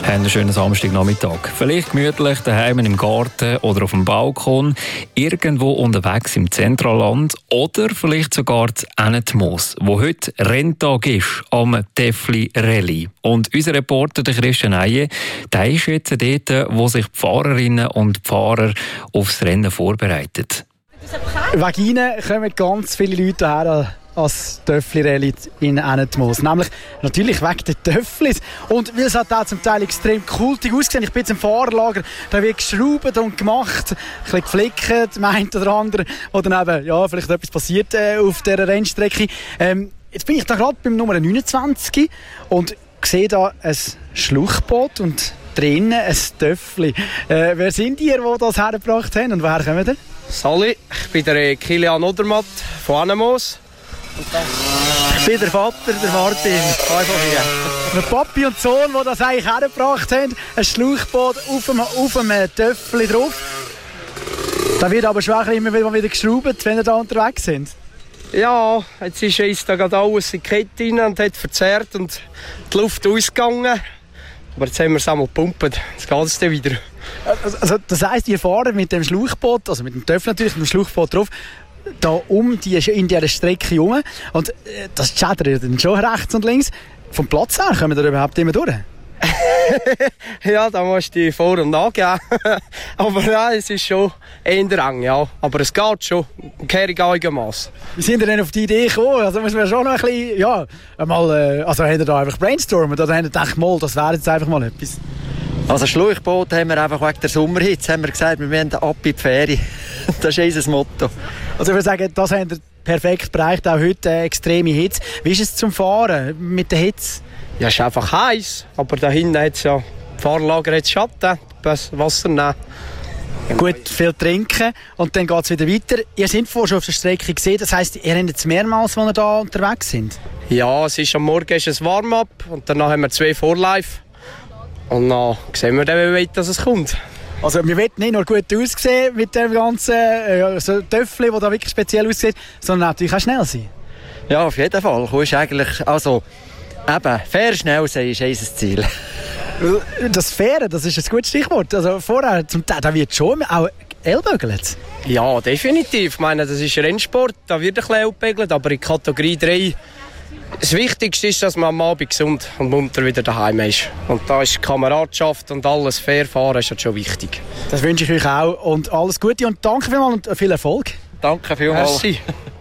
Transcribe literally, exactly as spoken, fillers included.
Einen schönen Samstagnachmittag. Vielleicht gemütlich daheim im Garten oder auf dem Balkon, irgendwo unterwegs im Zentralland oder vielleicht sogar zu Ennetmoos, wo heute Renntag ist am Täfli Rallye. Und unser Reporter der Christian Eije, der ist jetzt dort, wo sich die Fahrerinnen und Fahrer aufs Rennen vorbereiten. Wegen ihnen kommen ganz viele Leute her als Töffli-Rallye in Ennetmoos. Nämlich natürlich wegen der Töfflis. Und weil es hat auch zum Teil extrem kultig ausgesehen. Ich bin jetzt im Fahrerlager, da wird geschraubt und gemacht, ein bisschen geflickt, meint oder andere. Oder dann eben, ja, vielleicht etwas passiert äh, auf dieser Rennstrecke. Ähm, jetzt bin ich da gerade beim Nummer neunundzwanzig und sehe da ein Schluchboot und drinnen ein Töffli. Äh, wer sind ihr, die das hergebracht haben und woher kommen ihr? Sali, ich bin der Kilian Odermatt von Ennetmoos. Ich bin der Vater, der Martin. Hi von mir. Der Papi und Sohn, die das eigentlich hergebracht haben. Ein Schlauchboot auf einem, auf einem Töffli drauf. Da wird aber schwächer immer wieder geschraubt, wenn ihr da unterwegs sind. Ja, jetzt ist uns da gerade alles in die Kette rein und hat verzerrt und die Luft ausgegangen. Aber jetzt haben wir es einmal gepumpt. Jetzt geht es dann wieder. Also, das heisst, ihr fahrt mit dem Schlauchboot, also mit dem Töffel natürlich, mit dem Schlauchboot drauf, da um die, in dieser Strecke herum. Und äh, das schädert dann schon rechts und links. Vom Platz her kommen wir da überhaupt immer durch? Ja, da musst du vor- und nachgeben. Aber nein, es ist schon eher eng, ja. Aber es geht schon. Gehörig einigermaßen. Wie sind ihr denn auf die Idee gekommen? Also muss man schon noch ein bisschen, ja, mal, äh, also habt ihr da einfach brainstormen oder habt ihr gedacht, mal, das wäre jetzt einfach mal etwas? Also Schlauchboot haben wir einfach wegen der Sommerhitze, haben wir gesagt, wir wollen ab in die Ferien. Das ist unser Motto. Also ich würde sagen, das habt ihr perfekt bereicht, auch heute äh, extreme Hitze. Wie ist es zum Fahren mit der Hitze? Ja, es ist einfach heiß, aber da hinten hat es ja, das Fahrlager hat Schatten, das Wasser nehmen. Gut, viel trinken und dann geht es wieder weiter. Ihr seid vorher schon auf der Strecke gesehen, das heisst, ihr habt jetzt mehrmals, als ihr da unterwegs sind? Ja, es ist am Morgen ist ein Warm-up und danach haben wir zwei Vorläufe. Und dann sehen wir dann, wie weit dass es kommt. Also wir wollen nicht nur gut aussehen mit dem ganzen äh, so Töffel, das da wirklich speziell aussieht, sondern natürlich auch schnell sein. Ja, auf jeden Fall. Du ist eigentlich, also, eben, fair schnell sein ist unser Ziel. Das Fair, das ist ein gutes Stichwort. Also vorher, zum Teil, da wird schon auch ellbögelt. Ja, definitiv. Ich meine, das ist Rennsport, da wird ein bisschen ellbögelt, aber in Kategorie drei das Wichtigste ist, dass man am Abend gesund und munter wieder daheim ist. Und da ist die Kameradschaft und alles fair fahren ist halt schon wichtig. Das wünsche ich euch auch und alles Gute und danke vielmals und viel Erfolg. Danke vielmals. Merci.